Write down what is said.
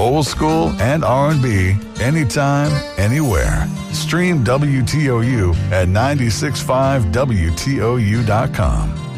old school and R&B, anytime, anywhere. Stream WTOU at 965WTOU.com.